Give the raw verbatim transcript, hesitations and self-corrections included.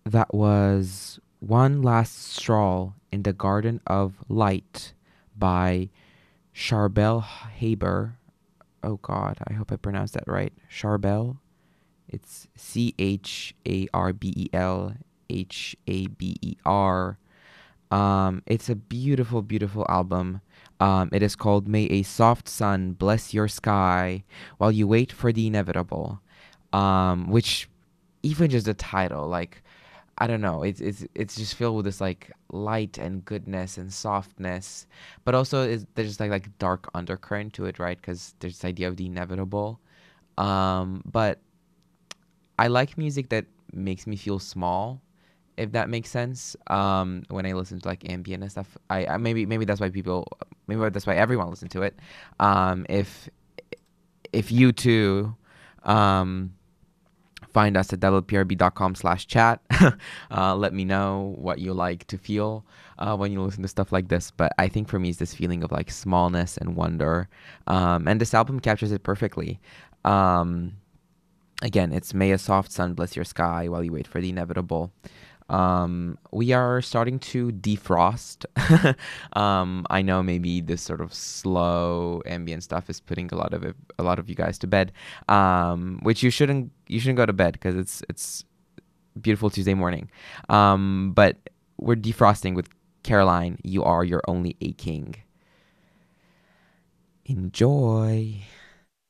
That was One Last Stroll in the Garden of Light by Charbel Haber. Oh God, I hope I pronounced that right. Charbel. It's C H A R B E L H A B E R. Um, it's a beautiful, beautiful album. Um, it is called May a Soft Sun Bless Your Sky While You Wait for the Inevitable. Um, which even just the title, like I don't know. It's it's it's just filled with this like light and goodness and softness, but also is there's like like dark undercurrent to it, right? Because there's this idea of the inevitable. Um, but I like music that makes me feel small, if that makes sense. Um, when I listen to like ambient and stuff, I, I maybe maybe that's why people, maybe that's why everyone listen to it. Um, if if you too, um find us at wprb.com slash chat. uh, let me know what you like to feel uh, when you listen to stuff like this. But I think for me, it's this feeling of like smallness and wonder. Um, and this album captures it perfectly. Um, Again, it's May a Soft Sun Bless Your Sky While You Wait for the Inevitable. Um, we are starting to defrost. um, I know maybe this sort of slow ambient stuff is putting a lot of it, a lot of you guys to bed. Um, which you shouldn't you shouldn't go to bed because it's it's beautiful Tuesday morning. Um, but we're defrosting with Caroline. You are your only aching. Enjoy.